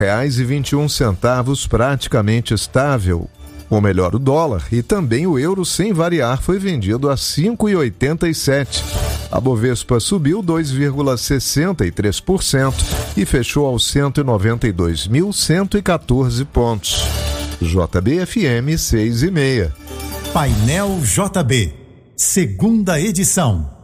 R$5,21, praticamente estável. Ou melhor, o dólar e também o euro sem variar foi vendido a R$ 5,87. A Bovespa subiu 2,63% e fechou aos 192.114 pontos. JBFM 6,5. Painel JB, segunda edição.